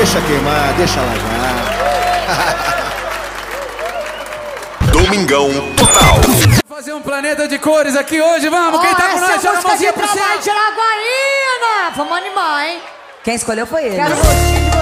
Deixa queimar, deixa largar. Domingão Total. Fazer um planeta de cores aqui hoje, vamos! Quem tá com nós, joga a mãozinha pro céu! De Lagoinha! Vamos animar, hein? Quem escolheu foi ele. Quero gostinho de